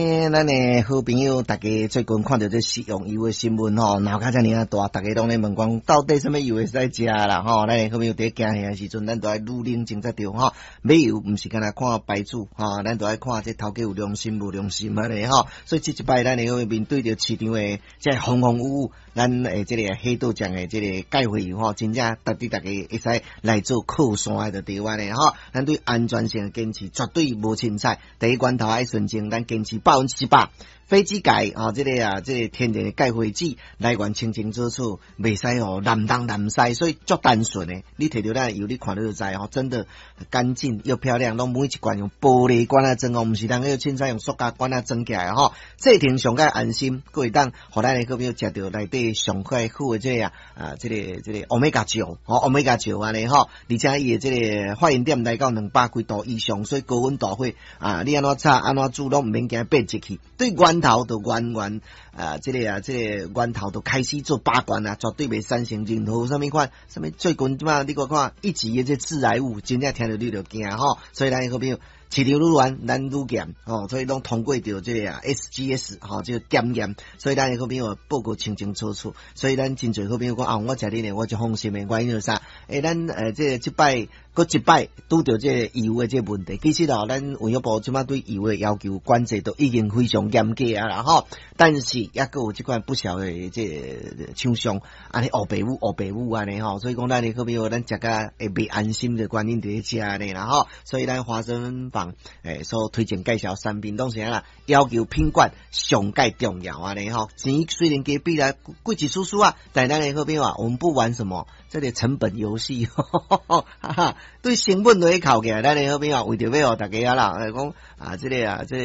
咱的好朋友，大家最近看到这食用油的新闻吼，闹甲遮尔啊大，大家拢咧问讲，到底什么油会使食啦？吼，咱的好朋友伫行的时阵，咱都爱愈冷静才对吼。买油毋是干那看牌子吼，咱都爱看这头家有良心无良心安尼吼。所以这一摆咱的好面对着市场的这风风雨雨，咱诶这个黑豆酱的这个钙肥油吼，真正值得大家会使来做靠山的地方的吼。咱对安全性的坚持绝对无凊彩，第一关头爱纯正，咱坚持100%。飞机钙啊，这个天然的钙灰脂来源清清楚楚，袂使哦南东南西，所以足单纯的。你摕到咱油，你看到就知哦，真的干净又漂亮。拢每一罐用玻璃罐啊装哦，毋是人个凊彩用塑胶罐啊装起来吼。这挺上个安心，各位当互咱的好朋友食到内底上快好的这个这个欧米伽酒哦，欧米伽酒安尼吼，而且伊的这个发烟点来到200几度以上，所以高温度会你安怎炒安怎煮拢毋免惊变质去。对源头都源这个源头都开始做把关啊，绝对袂产生任何什么款什么最近嘛，你看一级的这致癌物，真正听到你就惊吼，所以咱好朋友。市场愈乱，咱愈严哦，所以拢通过着这个SGS 吼，这个检验，所以咱好朋友报告清清楚楚，所以咱真侪好朋友讲我食你呢，我就放心的，原因就是啥？咱这摆搁一摆拄着这个油的这个问题，其实咱卫生部即马对油的要求管制都已经非常严格啊啦吼，但是也搁有即款不少的这厂商安尼黑白物安尼吼，所以讲咱好朋友咱食甲会袂安心的原因伫食安尼啦吼，所以咱花生所推荐介绍产品拢是啦，要求品管上介重要啊！吼，钱虽然给比来贵几叔叔啊，但咱的好朋友我们不玩什么这个成本游戏，哈哈，对成本都考起来，咱的好朋友为着要大家啦，讲这个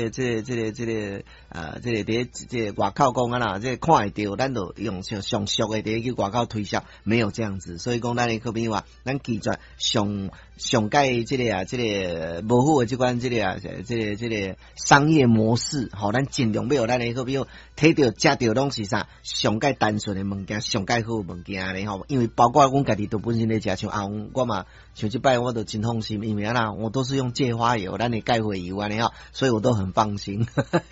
外口讲啊啦，这个看会到，咱就用上俗的去外口推销，没有这样子，所以讲咱的好朋友咱拒绝上介这个无好的这款这个商业模式，吼，咱尽量要咱的好朋友睇到食到拢是啥上介单纯的物件，上介好的物件咧吼，因为包括阮家己都本身咧食，像我嘛，像这摆我都真放心，因为我都是用芥花油，咱的钙肥油安尼吼，所以我都很放心。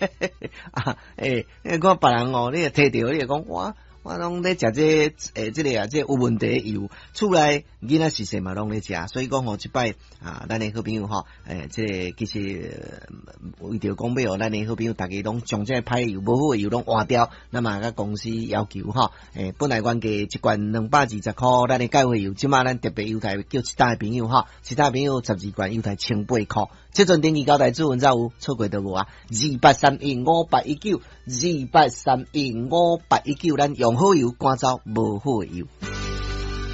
看别人你也睇到，你也讲哇。我拢咧食这有问题的油，厝内囡仔是嘛拢咧食，所以讲一摆咱的好朋友这其实为着讲要咱的好朋友大家拢将这歹油无好的油拢换掉，那么甲公司要求本来原价一罐220块，咱的钙肥油即马咱特别优待叫其他的朋友其他朋友12罐优待1,800块。这阵登记交代指纹才有，错过都无28315819，28315819，咱用好油赶走无好的油。